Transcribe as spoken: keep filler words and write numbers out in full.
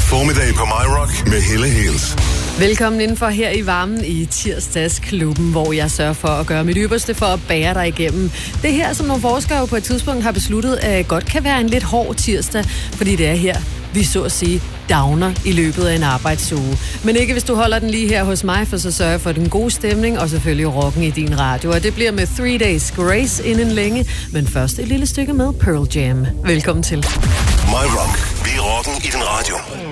Formiddag på My Rock med Helle Heels. Velkommen indenfor her i varmen i Tirsdagsklubben, hvor jeg sørger for at gøre mit ypperste for at bære dig igennem. Det her, som nogle forskere på et tidspunkt har besluttet, at godt kan være en lidt hård tirsdag, fordi det er her, vi så at sige downer i løbet af en arbejdsuge. Men ikke hvis du holder den lige her hos mig, for så sørger jeg for den gode stemning og selvfølgelig rocken i din radio. Og det bliver med Three Days Grace inden længe, men først et lille stykke med Pearl Jam. Velkommen til. My Rock. Vi er rocken i din radio.